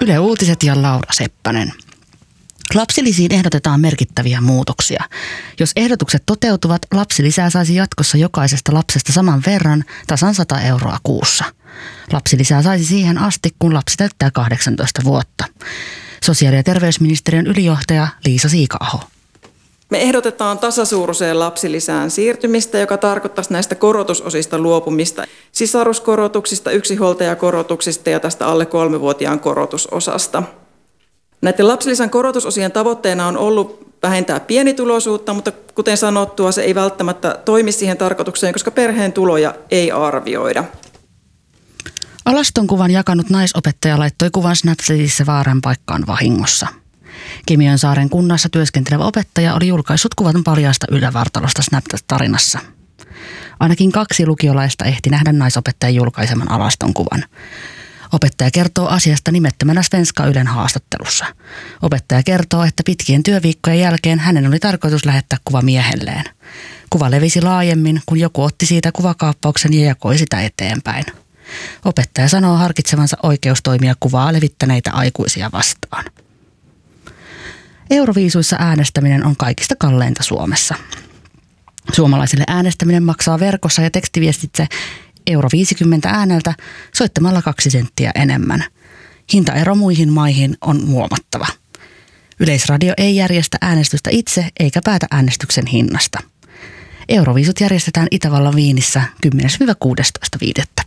Yle Uutiset ja Laura Seppänen. Lapsilisiin ehdotetaan merkittäviä muutoksia. Jos ehdotukset toteutuvat, lapsilisää saisi jatkossa jokaisesta lapsesta saman verran, tasan 100 euroa kuussa. Lapsilisää saisi siihen asti, kun lapsi täyttää 18 vuotta. Sosiaali- ja terveysministeriön ylijohtaja Liisa Siika-aho. Me ehdotetaan tasasuuruiseen lapsilisään siirtymistä, joka tarkoittaisi näistä korotusosista luopumista, sisaruskorotuksista, yksinhuoltajakorotuksista ja tästä alle 3-vuotiaan korotusosasta. Näiden lapsilisän korotusosien tavoitteena on ollut vähentää pienituloisuutta, mutta kuten sanottua, se ei välttämättä toimi siihen tarkoitukseen, koska perheen tuloja ei arvioida. Alaston kuvan jakanut naisopettaja laittoi kuvan Snapchatissa väärään paikkaan vahingossa. Kemiönsaaren kunnassa työskentelevä opettaja oli julkaissut kuvan paljaasta ylävartalosta Snapchat-tarinassa. Ainakin 2 lukiolaista ehti nähdä naisopettajan julkaiseman alaston kuvan. Opettaja kertoo asiasta nimettömänä Svenska Ylen haastattelussa. Opettaja kertoo, että pitkien työviikkojen jälkeen hänen oli tarkoitus lähettää kuva miehelleen. Kuva levisi laajemmin, kun joku otti siitä kuvakaappauksen ja jakoi sitä eteenpäin. Opettaja sanoo harkitsevansa oikeustoimia kuvaa levittäneitä aikuisia vastaan. Euroviisuissa äänestäminen on kaikista kalleinta Suomessa. Suomalaisille äänestäminen maksaa verkossa ja tekstiviestitse euro 50 ääneltä soittamalla 2 senttiä enemmän. Hintaero muihin maihin on huomattava. Yleisradio ei järjestä äänestystä itse eikä päätä äänestyksen hinnasta. Euroviisut järjestetään Itävallan Wienissä 10-16.5.